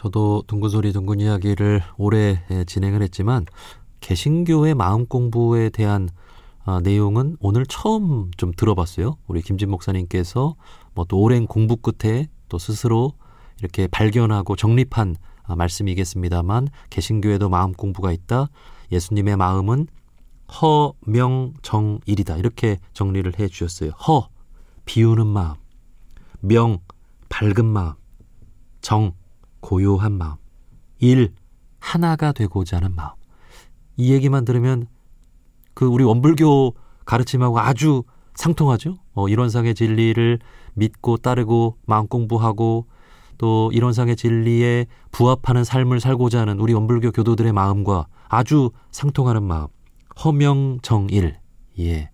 저도 둥근소리 둥근 이야기를 오래 진행을 했지만 개신교의 마음 공부에 대한 내용은 오늘 처음 좀 들어봤어요. 우리 김진 목사님께서 뭐 또 오랜 공부 끝에 또 스스로 이렇게 발견하고 정립한 말씀이겠습니다만, 개신교에도 마음 공부가 있다. 예수님의 마음은 허명정일이다. 이렇게 정리를 해 주셨어요. 허, 비우는 마음. 명, 밝은 마음. 정, 고요한 마음. 일, 하나가 되고자 하는 마음. 이 얘기만 들으면 우리 원불교 가르침하고 아주 상통하죠. 이론상의 진리를 믿고 따르고 마음 공부하고 또 이론상의 진리에 부합하는 삶을 살고자 하는 우리 원불교 교도들의 마음과 아주 상통하는 마음. 허명정일. 예.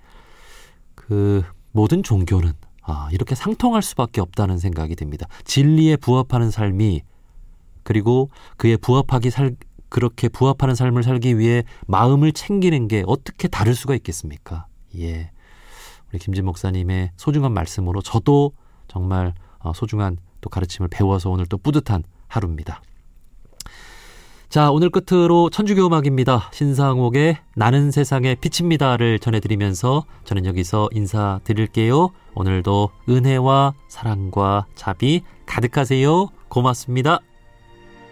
모든 종교는 이렇게 상통할 수밖에 없다는 생각이 듭니다. 진리에 부합하는 삶이, 그리고 그렇게 부합하는 삶을 살기 위해 마음을 챙기는 게 어떻게 다를 수가 있겠습니까? 예. 우리 김진 목사님의 소중한 말씀으로 저도 정말 소중한 또 가르침을 배워서 오늘 또 뿌듯한 하루입니다. 자, 오늘 끝으로 천주교 음악입니다. 신상옥의 나는 세상의 빛입니다를 전해드리면서 저는 여기서 인사드릴게요. 오늘도 은혜와 사랑과 자비 가득하세요. 고맙습니다.